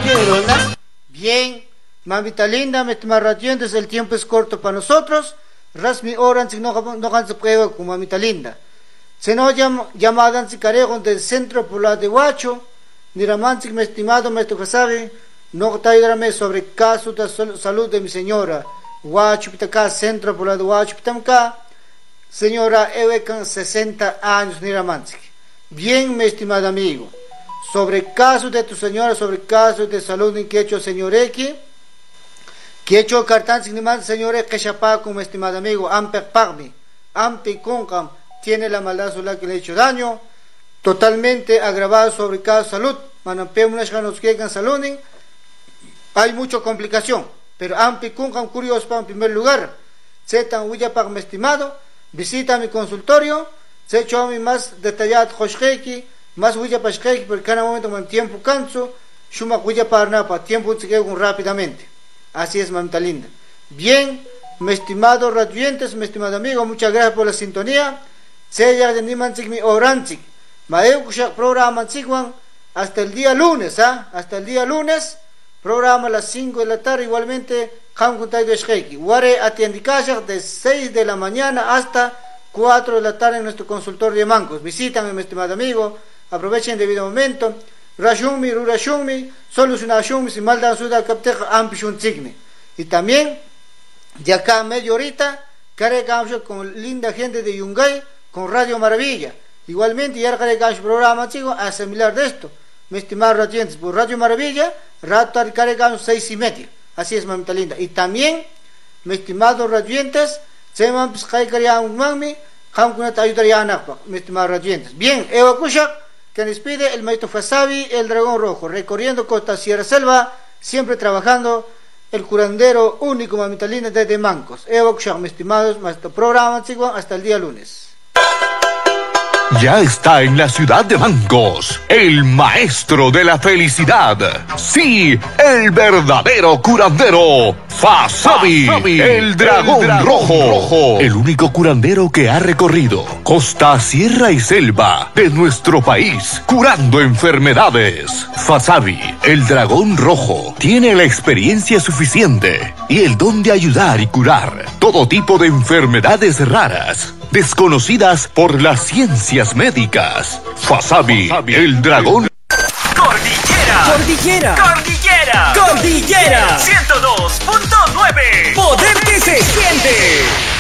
¿verdad? Bien, mamita linda, me estimada radiantes, el tiempo es corto para nosotros. Rasmi oran si no se puede con mamita linda. Se nos llamadan si carejon del Centro Poblado de Huacho. Niramansi, mi estimado maestro Fasabi, no te ayudarme sobre caso de salud de mi señora. Huacho, Pitacá, Centro Poblado de Huacho, Pitamca. Señora Ewekan, 60 años, Niramansi. Bien, mi estimado amigo. Sobre caso de tu señora, sobre caso de salud en que ha hecho señor X, que ha hecho cartán sin más señor X, que chapa con mi estimado amigo, Ampe Pagmi, Ampe Concam, tiene la maldad solar que le ha hecho daño, totalmente agravado sobre caso de salud, Manampe unas ganas que hagan salud, hay mucha complicación, pero Ampe Concam, curioso para en primer lugar, Zetan Huya para mi estimado, visita mi consultorio, se ha hecho a mí más detallado, Josheki, más huya para porque por cada momento con tiempo canso, shuma huya para nada, para tiempo se queda rápidamente. Así es, mamita linda. Bien, mi estimado radioyentes, mi estimado amigo, muchas gracias por la sintonía. Se ya de nimanchik mi oranchik. Maeu programa chikwan hasta el día lunes, hasta el día lunes, programa a las 5 de la tarde, igualmente, Hamkuntay de Shkeiki. Ware atiendicashak de 6 de la mañana hasta 4 de la tarde en nuestro consultorio de Mancos. Visítame, mi estimado amigo. Aprovechen el debido momento. Rashunmi, Rurashunmi, Solucionashunmi, si mal dan suda capteja, Ampishun Signi. Y también, de acá a media horita, cargamos con linda gente de Yungay, con Radio Maravilla. Igualmente, ya cargamos programa, chicos, a similar de esto. Mi estimado radiantes, por Radio Maravilla, rato cargamos 6:30. Así es, mamita linda. Y también, mi estimado radiantes, se me han un mami, mi estimado radiantes. Bien, Eva Kushak. Que despide el maestro Fasabi, el dragón rojo, recorriendo Costa Sierra Selva, siempre trabajando, el curandero único, mamita linda, desde Mancos. Mis estimados, nuestro programa, chicos, hasta el día lunes. Ya está en la ciudad de Mancos, el maestro de la felicidad. Sí, el verdadero curandero, Fasabi, el dragón rojo. El único curandero que ha recorrido costa, sierra y selva de nuestro país, curando enfermedades. Fasabi, el dragón rojo, tiene la experiencia suficiente y el don de ayudar y curar todo tipo de enfermedades raras, desconocidas por las ciencias médicas. Fasabi, el dragón. Cordillera 102.9. Poder que se siente.